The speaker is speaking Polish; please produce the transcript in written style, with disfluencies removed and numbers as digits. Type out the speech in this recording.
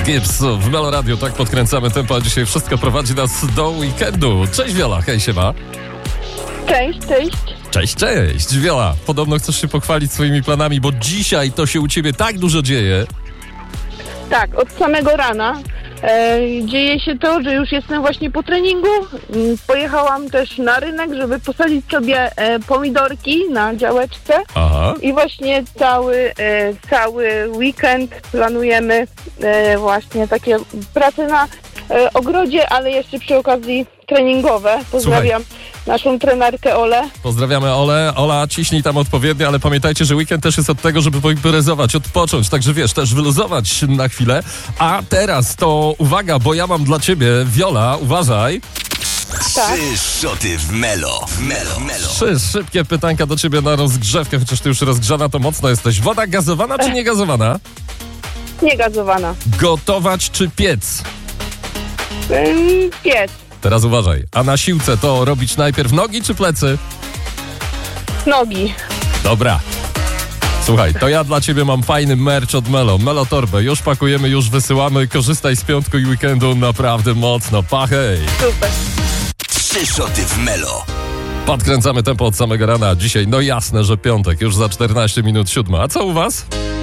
Gibbs w Melo Radio, tak podkręcamy tempo, a dzisiaj wszystko prowadzi nas do weekendu. Cześć Wiola, hej siema. Cześć. Cześć Wiola, podobno chcesz się pochwalić swoimi planami, bo dzisiaj to się u ciebie tak dużo dzieje. Tak, od samego rana dzieje się to, że już jestem właśnie po treningu. Pojechałam też na rynek, żeby posadzić sobie pomidorki na działeczce. Aha. I właśnie cały weekend planujemy właśnie takie prace na ogrodzie, ale jeszcze przy okazji treningowe. Pozdrawiam naszą trenerkę Olę. Pozdrawiamy Olę. Ola, ciśnij tam odpowiednio, ale pamiętajcie, że weekend też jest od tego, żeby poimprezować, odpocząć, także wiesz, też wyluzować na chwilę. A teraz to uwaga, bo ja mam dla ciebie, Wiola, uważaj. Tak. 3 szoty w Melo. 3 szybkie pytanka do ciebie na rozgrzewkę, chociaż ty już rozgrzana to mocno jesteś. Woda gazowana czy niegazowana? Niegazowana. Gotować czy piec? Piec. Teraz uważaj. A na siłce to robić najpierw nogi czy plecy? Nogi. Dobra. Słuchaj, to ja dla ciebie mam fajny merch od Melo. Melo torbę. Już pakujemy, już wysyłamy. Korzystaj z piątku i weekendu naprawdę mocno. Pa, hej! Super. 3 szoty w Melo. Podkręcamy tempo od samego rana. Dzisiaj, no jasne, że piątek. Już za 14 minut 7. A co u was?